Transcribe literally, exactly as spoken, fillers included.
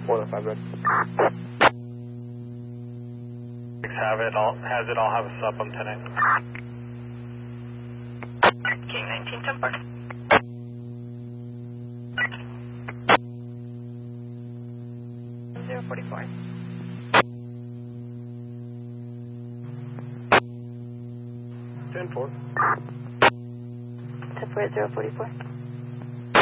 four, five red. Have it all, has it all have a sub on ten eight. King nineteen ten four. zero forty-four. ten four. ten four, zero forty-four.